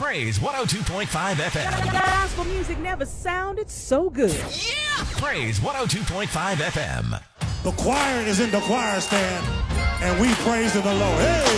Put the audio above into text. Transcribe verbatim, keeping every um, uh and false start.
Praise one oh two point five F M. Gospel music never sounded so good. Yeah! Praise one oh two point five F M. The choir is in the choir stand, and we praise the Lord. Hey!